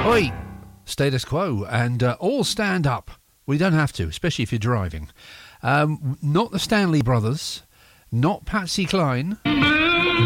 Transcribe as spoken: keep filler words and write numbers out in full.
Oi, status quo, and uh, all stand up. We don't have to, especially if you're driving. Um, not the Stanley Brothers, not Patsy Cline.